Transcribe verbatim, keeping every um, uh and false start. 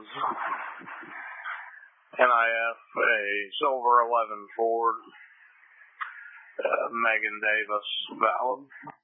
is N I F, a silver eleven Ford, uh, Megan Davis, valid.